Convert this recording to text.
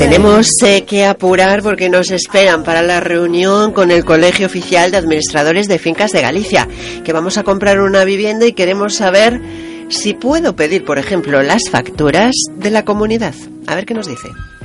tenemos que apurar porque nos esperan para la reunión con el Colegio Oficial de Administradores de Fincas de Galicia, que vamos a comprar una vivienda y queremos saber si puedo pedir, por ejemplo, las facturas de la comunidad. A ver qué nos dice.